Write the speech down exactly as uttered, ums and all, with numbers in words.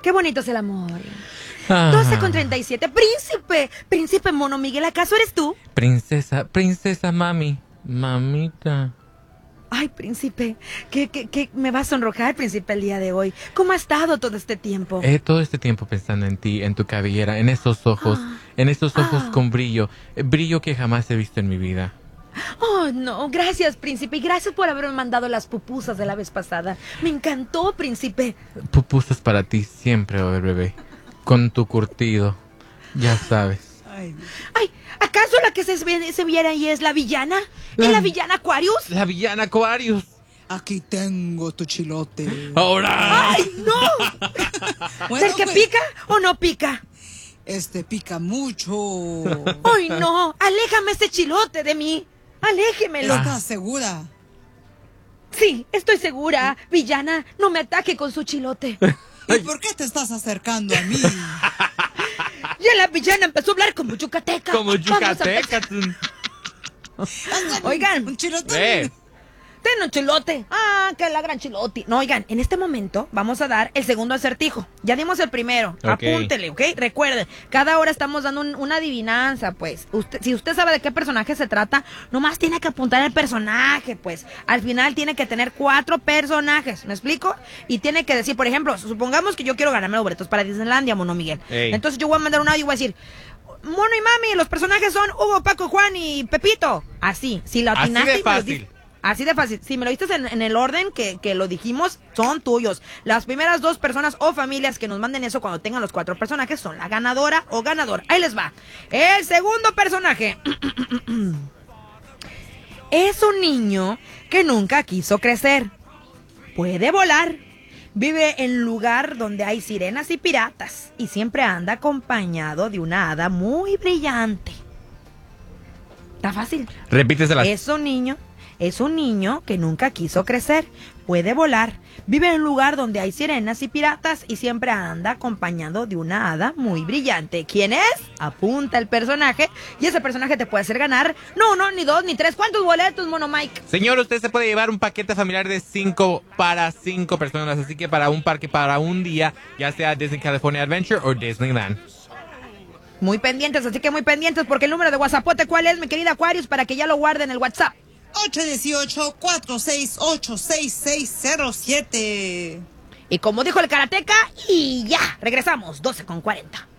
Qué bonito es el amor. Ah. doce con treinta y siete. Príncipe, príncipe Mono Miguel, ¿acaso eres tú? Princesa, princesa mami, mamita. Ay, príncipe, que, que, que me va a sonrojar, príncipe, el día de hoy. ¿Cómo ha estado todo este tiempo? He todo este tiempo pensando en ti, en tu cabellera, en esos ojos, Ah. en esos ojos Ah. con brillo, eh, brillo que jamás he visto en mi vida. Oh, no, gracias, príncipe, y gracias por haberme mandado las pupusas de la vez pasada. Me encantó, príncipe. Pupusas para ti siempre, oh, bebé, con tu curtido, ya sabes. Ay, ¿acaso la que se, ve- se viera ahí es la villana? La- ¿Es la villana Aquarius? La villana Aquarius. Aquí tengo tu chilote. ¡Ahora! ¡Ay, no! Bueno, ¿Del que pues, pica o no pica? Este pica mucho. ¡Ay, no! ¡Aléjame ese chilote de mí! ¡Aléjemelo! ¿Estás segura? Sí, estoy segura. Villana, no me ataque con su chilote. ¿Y por qué te estás acercando a mí? Ya la villana empezó a hablar como yucateca. Como Vamos a yucateca. empezar. Oigan. Un chilote. Ve. Ten un chilote. Ah, que la gran chilote. No, oigan, en este momento vamos a dar el segundo acertijo. Ya dimos el primero. Ok. Apúntele, ¿ok? Recuerden, cada hora estamos dando un- una adivinanza, pues. Usted, si usted sabe de qué personaje se trata, nomás tiene que apuntar el personaje, pues. Al final tiene que tener cuatro personajes, ¿me explico? Y tiene que decir, por ejemplo, supongamos que yo quiero ganarme los boletos para Disneylandia, Mono Miguel. Ey. Entonces yo voy a mandar un audio y voy a decir... Mono y mami, los personajes son Hugo, Paco, Juan y Pepito. Así, si lo Así atinaste de y me lo fácil. di- Así de fácil. Si me lo diste en, en el orden que, que lo dijimos, son tuyos. Las primeras dos personas o familias que nos manden eso cuando tengan los cuatro personajes son la ganadora o ganador. Ahí les va. El segundo personaje es un niño que nunca quiso crecer. Puede volar. Vive en lugar donde hay sirenas y piratas. Y siempre anda acompañado de una hada muy brillante. Está fácil. Repíteselas. Es un niño, es un niño que nunca quiso crecer, puede volar, vive en un lugar donde hay sirenas y piratas y siempre anda acompañado de una hada muy brillante. ¿Quién es? Apunta el personaje y ese personaje te puede hacer ganar, no uno, ni dos, ni tres. ¿Cuántos boletos, Mono Mike? Señor, usted se puede llevar un paquete familiar de cinco para cinco personas, así que para un parque para un día, ya sea Disney California Adventure o Disneyland. Muy pendientes, así que muy pendientes porque el número de WhatsAppote, ¿cuál es, mi querida Aquarius? Para que ya lo guarden en el WhatsApp. ocho uno ocho, cuatro seis ocho, seis seis cero siete. Y como dijo el karateca, y ya, regresamos, doce con cuarenta.